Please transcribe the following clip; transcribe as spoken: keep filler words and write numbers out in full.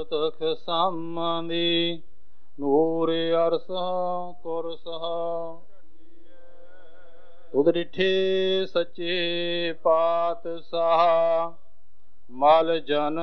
ਤਖ ਸਾਮੀ ਨੂਰ ਅਰਸਾ ਕੁਰਸਾ ਤੁਧ ਡਿਠੇ ਸੱਚੇ ਪਾਤਸ਼ਾਹ ਮਲ ਜਨ